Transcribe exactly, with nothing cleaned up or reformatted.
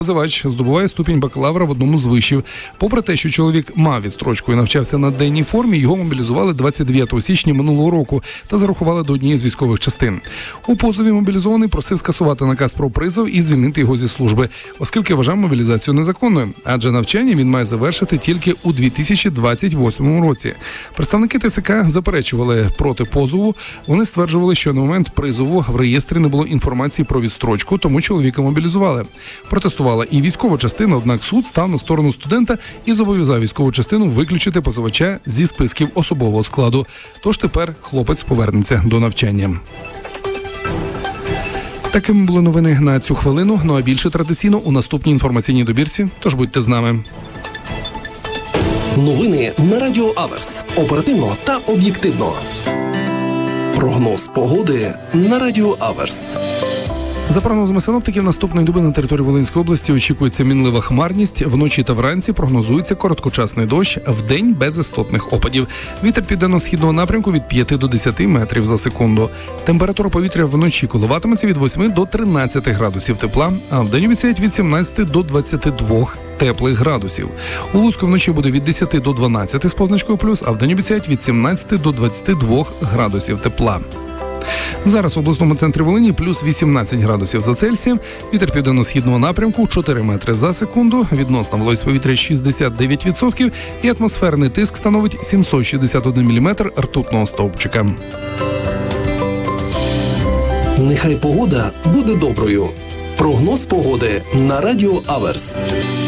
Позивач здобуває ступінь бакалавра в одному з вишів. Попри те, що чоловік мав відстрочку і навчався на денній формі, його мобілізували двадцять дев'ятого січня минулого року та зарахували до однієї з військових частин. У позові мобілізований просив скасувати наказ про призов і звільнити його зі служби, оскільки вважав мобілізацію незаконною, адже навчання він має завершити тільки у дві тисячі двадцять восьмому році. Представники ТЦК заперечували проти позову. Вони стверджували, що на момент призову в реєстрі не було інформації про відстрочку, тому чоловіка мобілізували. Протестували і військова частина, однак суд став на сторону студента і зобов'язав військову частину виключити позивача зі списків особового складу. Тож тепер хлопець повернеться до навчання. Такими були новини на цю хвилину, ну а більше традиційно у наступній інформаційній добірці, тож будьте з нами. Новини на Радіо Аверс. Оперативно та об'єктивно. Прогноз погоди на Радіо Аверс. За прогнозами синоптиків, наступної доби на території Волинської області очікується мінлива хмарність, вночі та вранці прогнозується короткочасний дощ, вдень без істотних опадів. Вітер південно-східного напрямку від п'яти до десяти метрів за секунду. Температура повітря вночі коливатиметься від восьми до тринадцяти градусів тепла, а вдень обіцяють від сімнадцяти до двадцяти двох теплих градусів. У Луцьку вночі буде від десяти до дванадцяти з позначкою плюс, а вдень обіцяють від сімнадцяти до двадцяти двох градусів тепла. Зараз в обласному центрі Волині плюс вісімнадцять градусів за Цельсієм, вітер південно-східного напрямку чотири метри за секунду, відносна вологість повітря шістдесят дев'ять відсотків і атмосферний тиск становить сімсот шістдесят один міліметр ртутного стовпчика. Нехай погода буде доброю. Прогноз погоди на Радіо Аверс.